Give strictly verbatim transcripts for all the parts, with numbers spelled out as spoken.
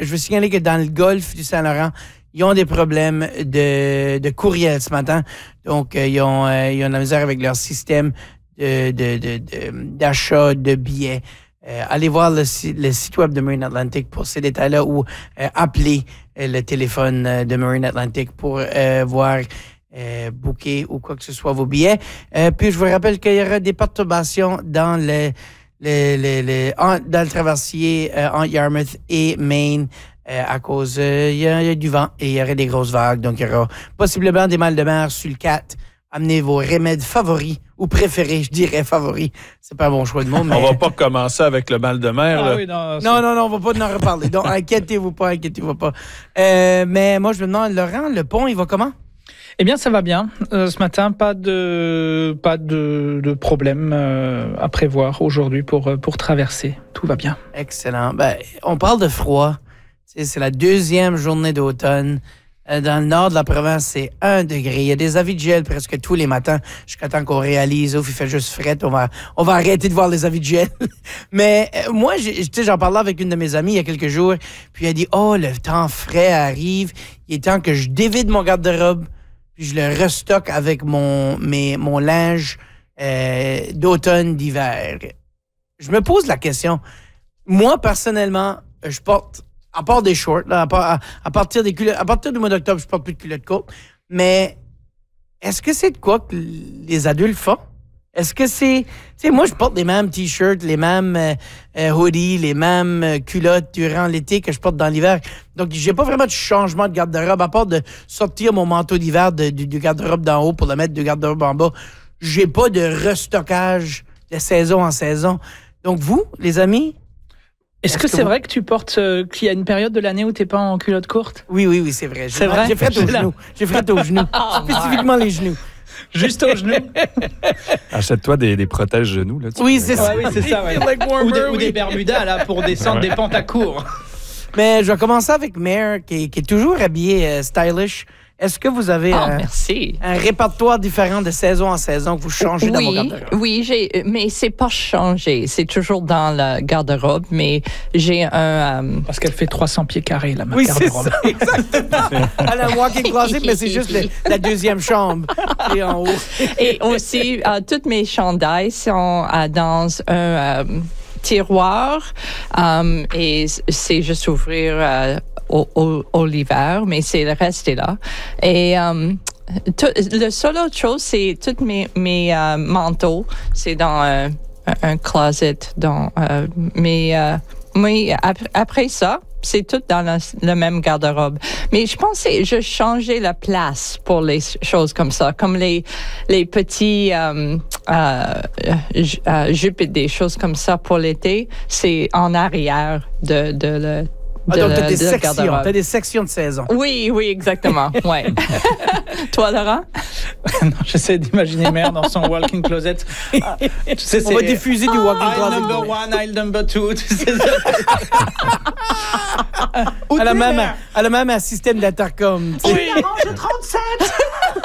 je veux signaler que dans le golfe du Saint-Laurent, ils ont des problèmes de, de courriel ce matin. Donc, euh, ils, ont, euh, ils ont de la misère avec leur système de, de, de, de, d'achat de billets. Euh, allez voir le, le site web de Marine Atlantic pour ces détails-là ou euh, appelez euh, le téléphone euh, de Marine Atlantic pour euh, voir euh, booker ou quoi que ce soit vos billets. Euh, puis, je vous rappelle qu'il y aura des perturbations dans le, le, le, le, en, dans le traversier euh, entre Yarmouth et Maine. Euh, à cause, il euh, y, y a du vent et il y aurait des grosses vagues. Donc, il y aura possiblement des mal de mer sur le quatre. Amenez vos remèdes favoris ou préférés, je dirais favoris. C'est pas un bon choix de mot, mais... On va pas commencer avec le mal de mer, ah, là. Oui, non, non, non, non, on va pas en reparler. Donc, inquiétez-vous pas, inquiétez-vous pas. Euh, mais moi, je me demande, Laurent, le pont, il va comment? Eh bien, ça va bien. Euh, ce matin, pas de, pas de, de problème euh, à prévoir aujourd'hui pour, pour traverser. Tout va bien. Excellent. Ben, on parle de froid. C'est, c'est la deuxième journée d'automne. Dans le nord de la province, c'est un degré. Il y a des avis de gel presque tous les matins jusqu'à temps qu'on réalise, ouf, il fait juste fret, on va, on va arrêter de voir les avis de gel. Mais euh, moi, j'ai, tu sais, j'en parlais avec une de mes amies il y a quelques jours, puis elle a dit, oh, le temps frais arrive, il est temps que je dévide mon garde-robe, puis je le restocke avec mon, mes, mon linge euh, d'automne, d'hiver. Je me pose la question. Moi, personnellement, je porte... À part des shorts, là, à, part, à, à partir des culottes, à partir du mois d'octobre, je porte plus de culottes courtes. Mais est-ce que c'est de quoi que les adultes font? Est-ce que c'est... Tu sais, moi, je porte les mêmes t-shirts, les mêmes euh, euh, hoodies, les mêmes euh, culottes durant l'été que je porte dans l'hiver. Donc, j'ai pas vraiment de changement de garde-robe, à part de sortir mon manteau d'hiver de, du, du garde-robe d'en haut pour le mettre du garde-robe en bas. J'ai pas de restockage de saison en saison. Donc, vous, les amis... Est-ce, Est-ce que, que c'est vous... vrai que tu portes, euh, qu'il y a une période de l'année où tu n'es pas en culotte courte? Oui, oui, oui, c'est vrai. C'est j'ai, vrai? J'ai fait aux genoux. J'ai fait aux genoux. Oh, spécifiquement les genoux. Juste aux genoux? Achète-toi des, des protèges-genoux. Là, oui, c'est ça. Ouais, oui, c'est ça. Ouais. Like warmer, ou, de, oui. ou des Bermudas là, pour descendre ouais. des pentes à court. Mais je vais commencer avec Mare, qui, qui est toujours habillée euh, stylish. Est-ce que vous avez oh, un, un répertoire différent de saison en saison que vous changez oui, dans vos garde-robes? Oui, j'ai, mais c'est pas changé. C'est toujours dans la garde-robe, mais j'ai un... Euh... Parce qu'elle fait trois cents pieds carrés, la ma oui, garde-robe. Oui, c'est ça, exactement. Elle a un walk-in closet, mais c'est juste le, la deuxième chambre et en haut. Et aussi, euh, toutes mes chandails sont euh, dans un... Euh, tiroir um, et c'est juste ouvrir euh, au, au, au l'hiver, mais c'est le reste est là. Et um, tout, le seul autre chose, c'est tous mes, mes euh, manteaux, c'est dans euh, un, un closet. Dans, euh, mais, euh, mais après, après ça, c'est tout dans le, le même garde-robe. Mais je pensais, je changeais la place pour les choses comme ça, comme les, les petits euh, euh, euh, jupes et des choses comme ça pour l'été. C'est en arrière de, de le. Ah, donc, tu as des sections. Tu as des sections de saison. Oui, oui, exactement. Ouais. Toi, Laurent? Non, j'essaie d'imaginer Mère dans son walk-in closet. Ah, tu sais, on va diffuser du walk-in aisle closet. Aisle number one, aisle number two. Tu sais, elle, a même, elle a même un système d'intercom. Oui, la range trente-sept.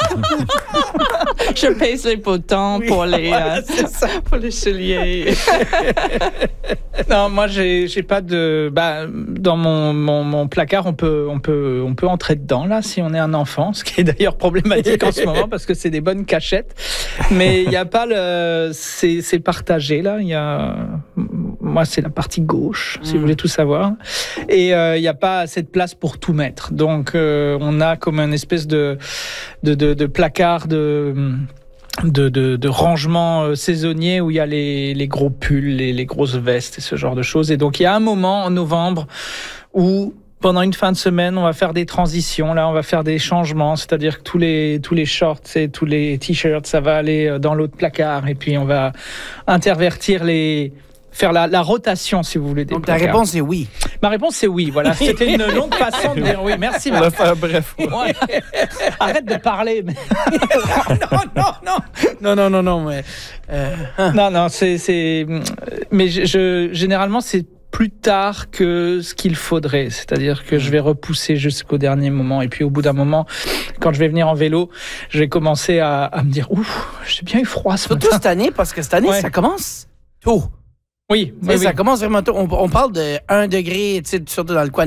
Je pèse les potons oui, pour les, voilà, euh, pour les souliers. Non, moi, j'ai, j'ai pas de... Bah, dans mon, mon, mon placard, on peut, on, peut, on peut entrer dedans, là, si on est un enfant, ce qui est d'ailleurs problématique en ce moment, parce que c'est des bonnes cachettes. Mais il n'y a pas le... C'est, c'est partagé, là. Il y a... Moi, c'est la partie gauche, si mmh. vous voulez tout savoir. Et il euh, n'y a pas assez de place pour tout mettre. Donc, euh, on a comme une espèce de, de, de, de placard de... De, de, de rangement euh, saisonnier où il y a les, les gros pulls, les, les grosses vestes et ce genre de choses. Et donc, il y a un moment en novembre où, pendant une fin de semaine, on va faire des transitions. Là, on va faire des changements. C'est-à-dire que tous les, tous les shorts et tous les t-shirts, ça va aller dans l'autre placard. Et puis, on va intervertir les... faire la, la rotation, si vous voulez. Des Donc, placards. Ta réponse est oui. Ma réponse, c'est oui. Voilà. C'était une longue façon de dire oui. Merci, Marc. On va faire bref. Ouais. Arrête de parler. Mais... non, non, non. Non, non, non, non, mais... Euh... Non, non, c'est... c'est... Mais je, je, généralement, c'est plus tard que ce qu'il faudrait. C'est-à-dire que je vais repousser jusqu'au dernier moment. Et puis, au bout d'un moment, quand je vais venir en vélo, je vais commencer à, à me dire « Ouf, j'ai bien eu froid ce matin. » Surtout cette année, parce que cette année, ouais. ça commence tôt. Oui, oui, oui, ça oui. commence vraiment tôt. On, on parle de un degré, surtout dans le coin